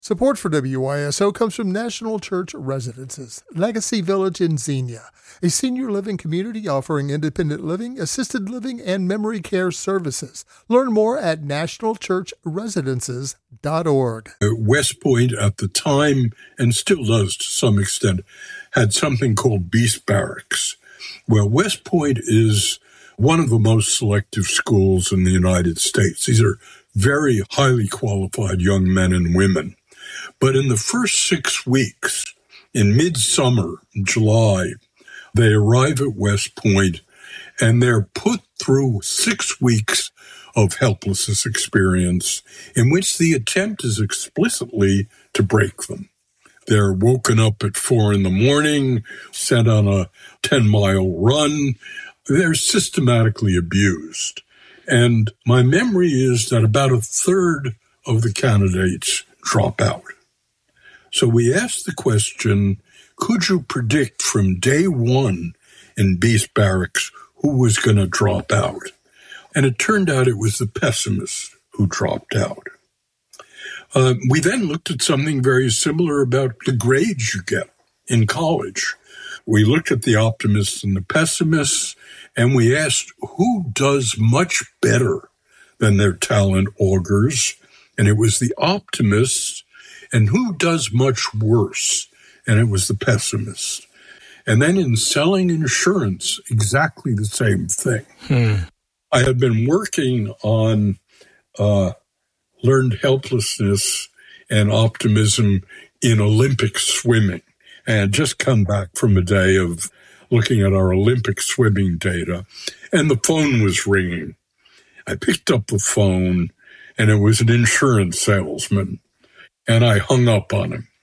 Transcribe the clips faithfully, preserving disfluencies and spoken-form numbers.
Support for W Y S O comes from National Church Residences, Legacy Village in Xenia, a senior living community offering independent living, assisted living, and memory care services. Learn more at national church residences dot org. West Point at the time, and still does to some extent, had something called Beast Barracks. Well, West Point is one of the most selective schools in the United States. These are very highly qualified young men and women. But in the first six weeks, in midsummer, July, they arrive at West Point and they're put through six weeks of helplessness experience in which the attempt is explicitly to break them. They're woken up at four in the morning, sent on a ten-mile run. They're systematically abused. And my memory is that about a third of the candidates drop out. So we asked the question, could you predict from day one in Beast Barracks who was going to drop out? And it turned out it was the pessimists who dropped out. Uh, we then looked at something very similar about the grades you get in college. We looked at the optimists and the pessimists, and we asked who does much better than their talent augurs, and it was the optimists, and who does much worse, and it was the pessimists. And then in selling insurance, exactly the same thing. Hmm. I had been working on uh, learned helplessness and optimism in Olympic swimming, and had just come back from a day of looking at our Olympic swimming data, and the phone was ringing. I picked up the phone, and it was an insurance salesman, and I hung up on him.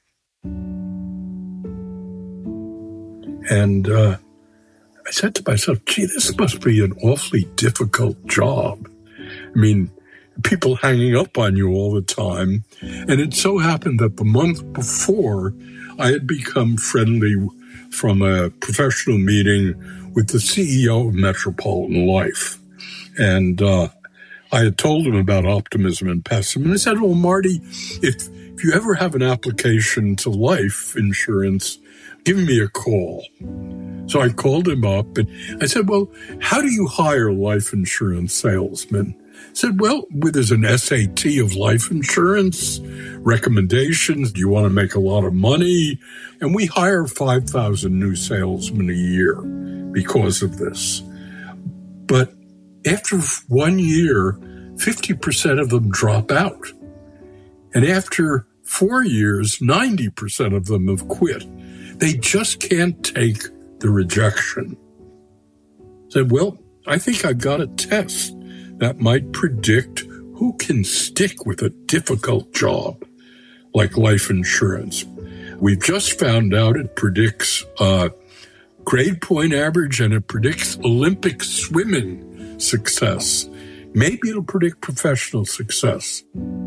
And uh, I said to myself, gee, this must be an awfully difficult job. I mean, people hanging up on you all the time. And it so happened that the month before, I had become friendly from a professional meeting with the C E O of Metropolitan Life. And uh, I had told him about optimism and pessimism. And I said, well, Marty, if, if you ever have an application to life insurance, give me a call. So I called him up and I said, well, how do you hire life insurance salesmen? I said, well, there's an S A T of life insurance, recommendations. Do you want to make a lot of money? And we hire five thousand new salesmen a year because of this. But after one year, fifty percent of them drop out. And after four years, ninety percent of them have quit. They just can't take the rejection. I said, well, I think I've got a test that might predict who can stick with a difficult job like life insurance. We've just found out it predicts uh, grade point average and it predicts Olympic swimming success. Maybe it'll predict professional success.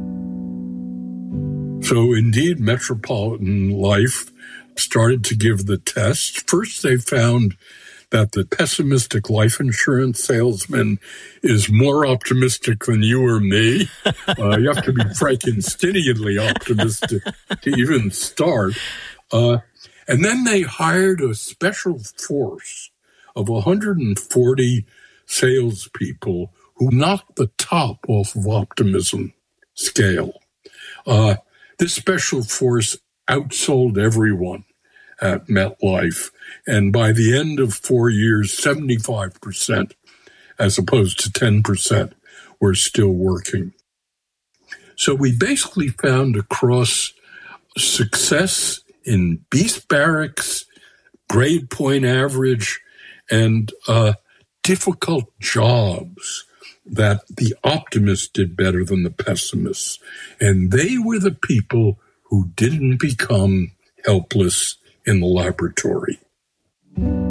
So indeed, Metropolitan Life started to give the test. First, they found that the pessimistic life insurance salesman is more optimistic than you or me. Uh, you have to be Frankensteinianly optimistic to even start. Uh, and then they hired a special force of one hundred forty salespeople who knocked the top off of optimism scale. Uh, this special force outsold everyone at MetLife. And by the end of four years, seventy-five percent, as opposed to ten percent, were still working. So we basically found across success in Beast Barracks, grade point average, and uh, difficult jobs that the optimists did better than the pessimists. And they were the people who didn't become helpless in the laboratory.